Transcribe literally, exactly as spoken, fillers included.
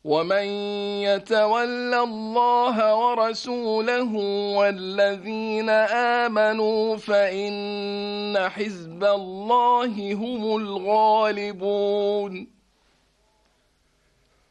ومن يتول الله ورسوله والذين آمنوا فإن حزب الله هم الغالبون.